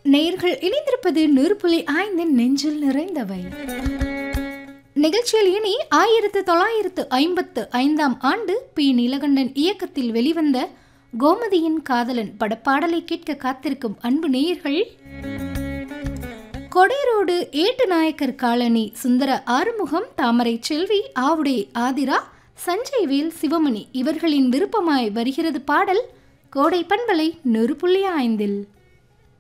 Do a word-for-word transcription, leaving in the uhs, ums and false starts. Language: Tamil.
நேயர்கள் இணைந்திருப்பது நூறு புள்ளி ஐந்து நெஞ்சில் நிறைந்தவை நிகழ்ச்சியில். இனி ஆயிரத்து தொள்ளாயிரத்து ஐம்பத்து ஐந்தாம் ஆண்டு பி நீலகண்டன் இயக்கத்தில் வெளிவந்த கோமதியின் காதலன் படப்பாடலை கேட்க காத்திருக்கும் அன்பு நேயர்கள். கொடைரோடு ஏட்டு நாயக்கர் காலனி சுந்தர ஆறுமுகம், தாமரை செல்வி, ஆவுடே ஆதிரா, சஞ்சய் வேல், சிவமணி இவர்களின் விருப்பமாய் வருகிறது பாடல் கோடை பண்பலை நூறு புள்ளி ஐந்தில்.